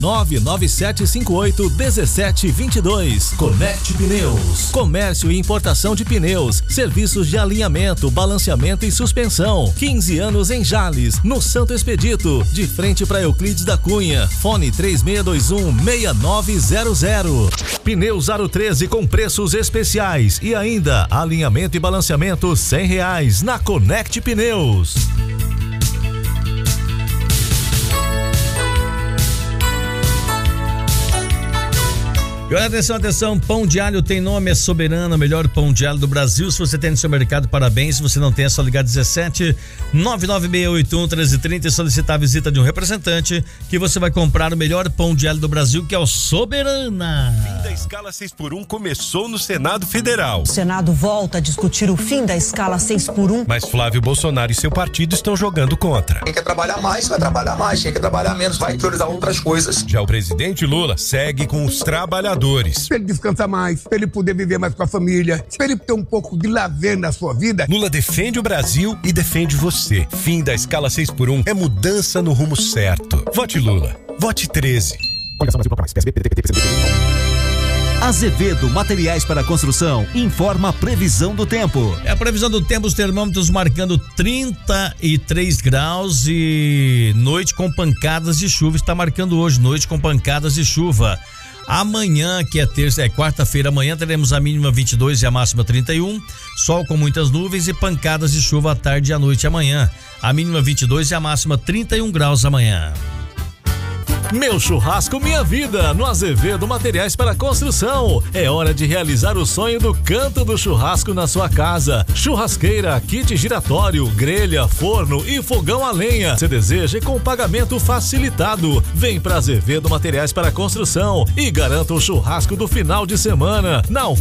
99758-1722. Conect Pneus. Comércio e importação de pneus, serviços de alinhamento, balanceamento e suspensão. 15 anos em Jales, no Santo Expedito, de frente para Euclides da Cunha. Fone 3621-6900. Pneus Aro 13 com preços especiais e ainda alinhamento e balanceamento R$100 na Conect Pneus. E olha, atenção, pão de alho tem nome, é Soberana, o melhor pão de alho do Brasil. Se você tem no seu mercado, parabéns. Se você não tem, é só ligar 17-99681-1330 e solicitar a visita de um representante que você vai comprar o melhor pão de alho do Brasil, que é o Soberana. Fim da escala 6x1 começou no Senado Federal. O Senado volta a discutir o fim da escala 6x1. Mas Flávio Bolsonaro e seu partido estão jogando contra. Quem quer trabalhar mais, vai trabalhar mais. Quem quer trabalhar menos, vai priorizar outras coisas. Já o presidente Lula segue com os trabalhadores. Pra ele descansar mais, pra ele poder viver mais com a família, pra ele ter um pouco de lazer na sua vida. Lula defende o Brasil e defende você. Fim da escala 6x1 é mudança no rumo certo. Vote Lula. Vote 13. Azevedo Materiais para Construção informa a previsão do tempo. É a previsão do tempo, os termômetros marcando 33 graus e noite com pancadas de chuva. Está marcando hoje, noite com pancadas de chuva. Amanhã, que é quarta-feira, amanhã teremos a mínima 22 e a máxima 31, sol com muitas nuvens e pancadas de chuva à tarde e à noite amanhã. A mínima 22 e a máxima 31 graus amanhã. Meu churrasco, minha vida, no Azevedo Materiais para Construção. É hora de realizar o sonho do canto do churrasco na sua casa. Churrasqueira, kit giratório, grelha, forno e fogão a lenha. Você deseja e com pagamento facilitado. Vem para Azevedo Materiais para Construção e garanta o churrasco do final de semana. Na